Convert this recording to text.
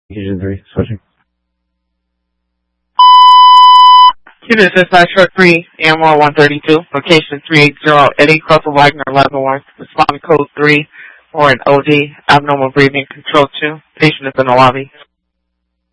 Fusion 3, switching. Unit dispatch for 3, AMR 132, location 380 Eddie Crossel Wagner Leavenworth, responding code 3 or an OD, abnormal breathing, control 2, patient is in the lobby.